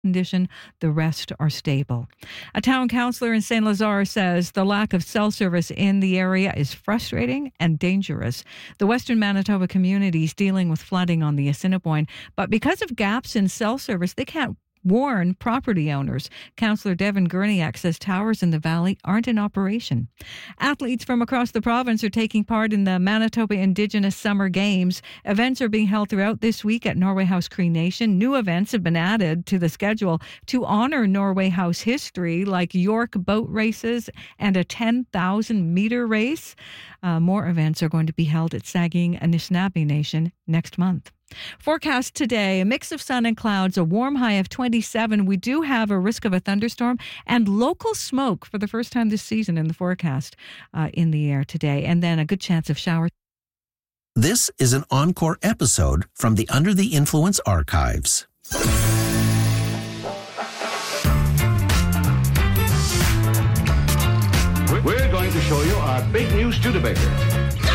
condition. The rest are stable. A town councillor in St. Lazare says the lack of cell service in the area is frustrating and dangerous. The Western Manitoba community is dealing with flooding on the Assiniboine, but because of gaps in cell service, they can't warn property owners. Councillor Devin Gurniak says towers in the valley aren't in operation. Athletes from across the province are taking part in the Manitoba Indigenous Summer Games. Events are being held throughout this week at Norway House Cree Nation. New events have been added to the schedule to honour Norway House history, like York boat races and a 10,000-metre race. More events are going to be held at Saging Anishinaabe Nation next month. Forecast today, a mix of sun and clouds, a warm high of 27. We do have a risk of a thunderstorm and local smoke for the first time this season in the forecast in the air today. And then a good chance of showers. This is an encore episode from the Under the Influence archives. We're going to show you our big new Studebaker.